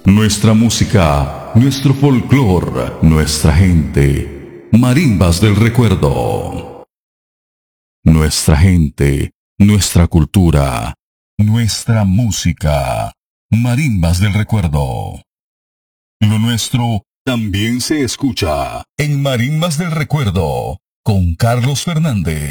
Nuestra música, nuestro folclor, nuestra gente. Marimbas del recuerdo. Nuestra gente, nuestra cultura, nuestra música. Marimbas del recuerdo. Lo nuestro también se escucha en Marimbas del recuerdo con Carlos Fernández.